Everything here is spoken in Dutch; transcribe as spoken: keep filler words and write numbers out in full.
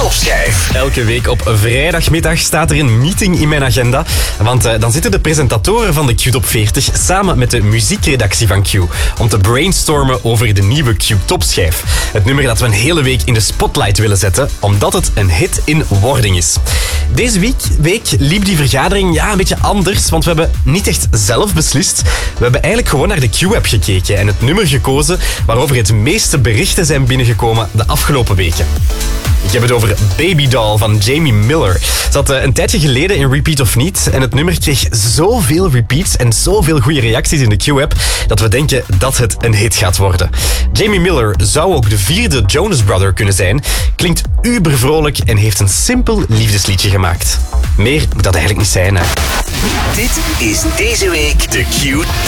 Topschijf. Elke week op vrijdagmiddag staat er een meeting in mijn agenda. Want uh, dan zitten de presentatoren van de Q Top veertig samen met de muziekredactie van Q om te brainstormen over de nieuwe Q Topschijf. Het nummer dat we een hele week in de spotlight willen zetten, omdat het een hit in wording is. Deze week, week liep die vergadering ja, een beetje anders, want we hebben niet echt zelf beslist. We hebben eigenlijk gewoon naar de Q-app gekeken en het nummer gekozen waarover het meeste berichten zijn binnengekomen de afgelopen weken. Ik heb het over Baby Doll van Jamie Miller. Ze had een tijdje geleden in Repeat of Niet en het nummer kreeg zoveel repeats en zoveel goede reacties in de Q-app dat we denken dat het een hit gaat worden. Jamie Miller zou ook de vierde Jonas Brother kunnen zijn, klinkt ubervrolijk en heeft een simpel liefdesliedje gemaakt. Meer moet dat eigenlijk niet zijn, hè. Dit is deze week de Q